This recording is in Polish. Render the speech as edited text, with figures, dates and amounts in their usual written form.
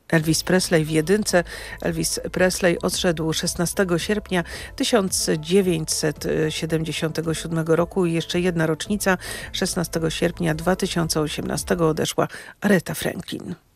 Elvis Presley w jedynce. Elvis Presley odszedł 16 sierpnia 1977 roku i jeszcze jedna rocznica. 16 sierpnia 2018 odeszła Aretha Franklin.